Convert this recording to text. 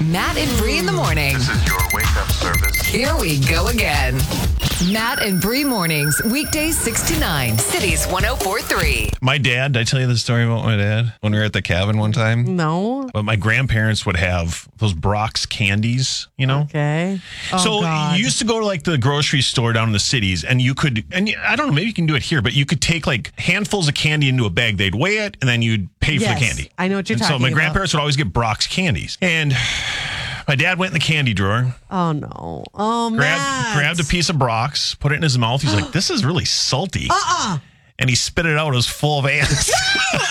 Matt and Bree in the morning. This is your wake-up service. Here we go again. Matt and Bree mornings, weekdays 6 to 9. Cities 104.3. My dad, did I tell you the story about my dad when we were at the cabin one time? No. But my grandparents would have those Brock's candies, you know? Okay. Oh, So God. you used to go to like the grocery store down in the cities and you could, and I don't know, maybe you can do it here, but you could take like handfuls of candy into a bag. They'd weigh it and then you'd pay for the candy. I know what you're And talking so my about. grandparents would always get Brock's candies. And my dad went in the candy drawer, Oh, no. Oh, Matt. grabbed a piece of Brock's, put it in his mouth. He's like, this is really salty. And he spit it out. It was full of ants.